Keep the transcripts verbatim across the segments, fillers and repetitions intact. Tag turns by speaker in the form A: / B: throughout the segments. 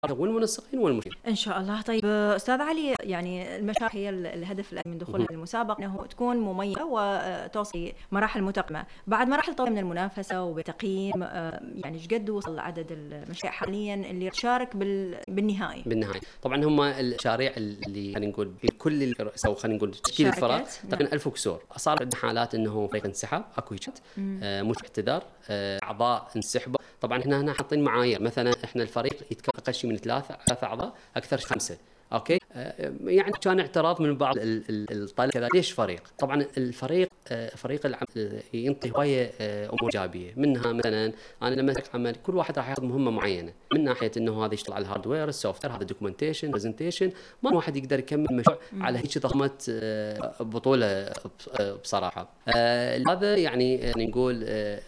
A: والمنسقين والمشير
B: ان شاء الله. طيب استاذ علي، يعني المشاريع هي الهدف من دخولها المسابقه انه تكون مميزه وتوصي مراحل متقدمه. بعد مراحل طويله من المنافسه وبتقييم، يعني ايش قد وصل عدد المشاريع حاليا اللي تشارك بالنهائي؟
A: بالنهايه طبعا هم المشاريع اللي خلينا نقول كل او خلينا نقول تشكيل الفرق تقريبا ألف وكسور. صار عندنا حالات انه فريق انسحب، اكو هيك آه مش اعتذار، آه اعضاء انسحبوا. طبعا احنا هنا حاطين معايير، مثلا احنا الفريق يتكون اقل شيء من ثلاثه ثلاثه اعضاء، اكثر خمسه. اوكي آه يعني كان اعتراض من بعض الطلبه كذا، ليش فريق؟ طبعا الفريق آه فريق العمل ينطي هوايه آه امور ايجابيه، منها مثلا انا لما عمل كل واحد راح ياخذ مهمه معينه، من ناحيه انه هذا يشتغل على الهاردوير، السوفت وير، هذا دوكيومنتيشن، برزنتيشن. ما واحد يقدر يكمل مشروع على هيك ضخمه آه بطوله بصراحه. آه هذا يعني, يعني نقول آه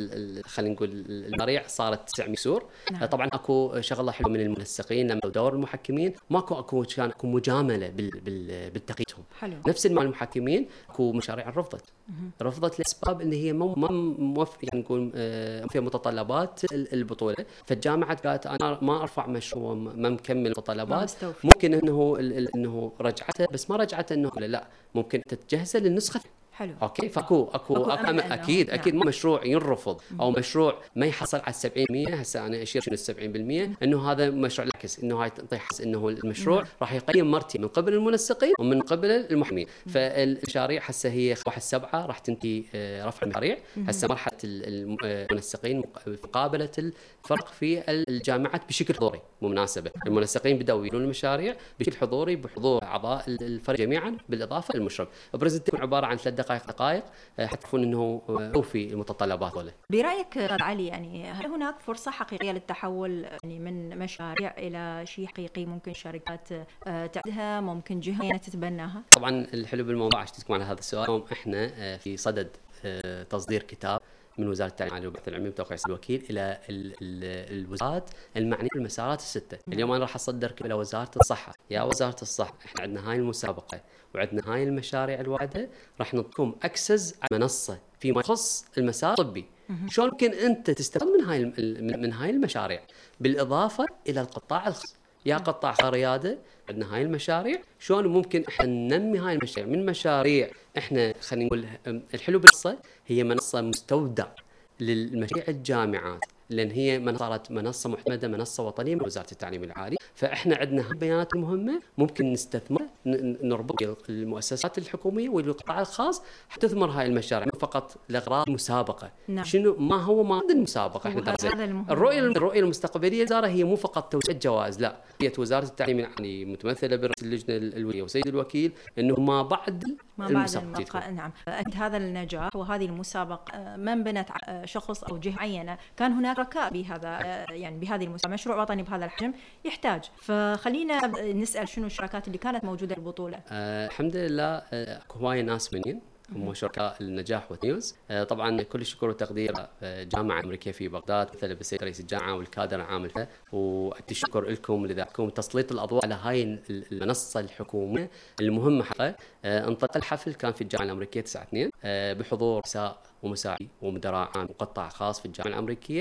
A: خلينا نقول المشاريع صارت تسع مسور. نعم. آه طبعا اكو شغله حلوه من المنسقين لما دور المحكمين، ماكو اكو كان اكو مجامله بال بال بالتقييدهم. نفس مع المحكمين اكو مشاريع رفضت رفضت لاسباب ان هي مو موفق، يعني نقول آه في متطلبات البطوله. فالجامعه قالت انا ما ارفع مشروع ما مكمل متطلبات، ممكن انه انه رجعته، بس ما رجعته انه لا ممكن تتجهزه للنسخه.
B: حلو.
A: اوكي فاكو اكو, أكو أكيد اكيد, أكيد نعم. مشروع ينرفض او مشروع ما يحصل على سبعين بالمئة. هسه انا اشير شنو سبعين بالمئة، انه هذا مشروع العكس، انه هاي تحس انه المشروع نعم. راح يقيم مرتين من قبل المنسقين ومن قبل المحامين. فالمشاريع هسه هي واحد سبعة راح تنتهي رفع المشاريع. هسه مرحله المنسقين مقابله الفرق في الجامعات بشكل حضوري. بالمناسبه المنسقين بداوا يديرون المشاريع بشكل حضوري بحضور اعضاء الفريق جميعا بالاضافه للمشرف. برزنتيشن عباره عن ثلاث دقائق دقائق حتى تعرفون انه اوفي المتطلبات هذول.
B: برايك استاذ علي، يعني هل هناك فرصه حقيقيه للتحول يعني من مشاريع الى شيء حقيقي ممكن شركات تعدها، ممكن جهه تتبناها؟
A: طبعا الحلو بالموضوع عشتكم على هذا السؤال. احنا في صدد تصدير كتاب من وزاره التعليم العالي والبحث العلمي وتوقيع الوكيل الى الوزارات المعنيه بالمسارات السته. اليوم انا راح اصدر الى وزاره الصحه. يا وزاره الصحه، احنا عندنا هاي المسابقه وعندنا هاي المشاريع الواعده، راح نعطيكم اكسس على منصه فيما يخص المسار الطبي. شلون ممكن انت تستفاد من هاي من هاي المشاريع، بالاضافه الى القطاع الخاص. يا قطاع رياده، عندنا هاي المشاريع، شلون ممكن احنا ننمي هاي المشاريع من مشاريع. احنا خلينا نقول الحلو بالقصه هي منصه مستودع للمشاريع الجامعات، لان هي صارت منصه معتمده، منصه وطنيه من وزاره التعليم العالي. فاحنا عندنا البيانات المهمه ممكن نستثمر، نربط المؤسسات الحكوميه والقطاع الخاص حتى تثمر هاي المشاريع، مو فقط لاغراض مسابقه. نعم. شنو ما هو ما عند المسابقه. احنا الرؤيه الرؤيه المستقبليه للوزاره هي مو فقط توزيع جوائز، لا، هي وزاره التعليم العالي متمثله برئيس اللجنه الوليه وسيد الوكيل، انه ما بعد
B: ما بعد المسابقه. نعم. اكيد هذا النجاح وهذه المسابقه ما انبنت شخص او جهه معينه، كان هناك ركاء بهذا يعني بهذه المسابقه. مشروع وطني بهذا الحجم يحتاج، فخلينا نسال شنو الشراكات اللي كانت موجوده بالبطوله.
A: أه الحمد لله اكو هوايه ناس منين هم شركاء النجاح والتميز. أه طبعا كل الشكر والتقدير جامعه امريكيه في بغداد، مثل بالسيد رئيس الجامعه والكادر العامل فيها، والتشكر لكم لذاتكم تسليط الاضواء على هاي المنصه الحكوميه المهمه. حقا أه انطلق الحفل كان في الجامعه الامريكيه تسعة اثنين أه بحضور رؤساء ومساعي ومدراء عام وقطاع خاص في الجامعه الامريكيه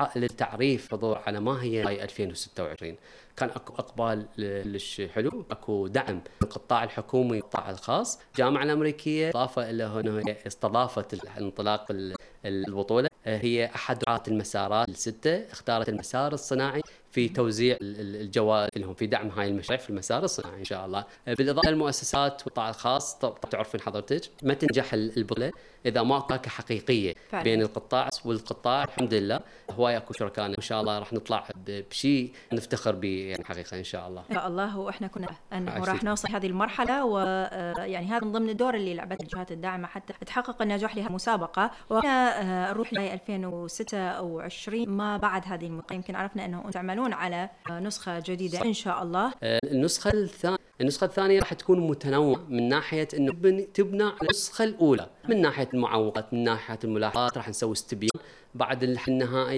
A: للتعريف حضور على ما هي هاي ألفين وستة وعشرين. كان اكو اقبال للش حلو، اكو دعم من القطاع الحكومي والقطاع الخاص. الجامعه الامريكيه اضافه الى انه استضافت انطلاق البطوله، هي احد رعاة المسارات السته، اختارت المسار الصناعي في توزيع الجوائز لهم في دعم هاي المشاريع في المسار الصناعي ان شاء الله. بالاضافه للمؤسسات والقطاع الخاص، تعرفين حضرتك ما تنجح البطوله اذا ما اكو حقيقيه فعلا بين القطاع والقطاع. الحمد لله هواي اكو شركاء ان شاء الله راح نطلع بشيء نفتخر به يعني حقيقه ان شاء الله.
B: ان شاء الله. واحنا كنا انه راح نوصل هذه المرحله، ويعني هذا من ضمن الدور اللي لعبت الجهات الداعمه حتى تحقق النجاح لها المسابقه. وأنا نروح ل ألفين وستة وعشرين ما بعد هذه المقيم، يمكن عرفنا انه انتم تعملون على نسخه جديده ان شاء الله.
A: النسخه الثانيه النسخة الثانية راح تكون متنوعة من ناحية أنه تبنى على النسخة الأولى، من ناحية المعوقات، من ناحية الملاحظات. راح نسوي استبيان بعد النهائي